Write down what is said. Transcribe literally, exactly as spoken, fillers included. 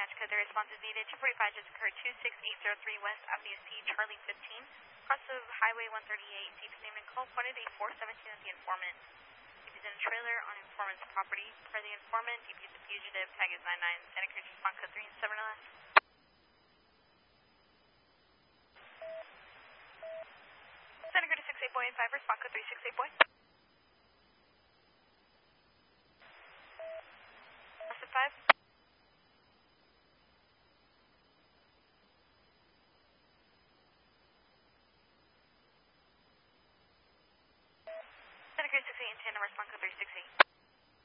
dispatch code. The response is needed. two forty-five just occurred, two six eight zero three West Avenue C, Charlie fifteen. Cross of Highway one thirty-eight. D P statement call pointed a four seventeen at the informant. D P is in a trailer on informant's property. Per the informant, D P is a fugitive. Tag is nine nine. Santa Cruz response code three seven nine. Santa Cruz six eight boy eight five. Response code three six eight boy. Austin five. Santa Cruz six eight and ten. Response code three six eight.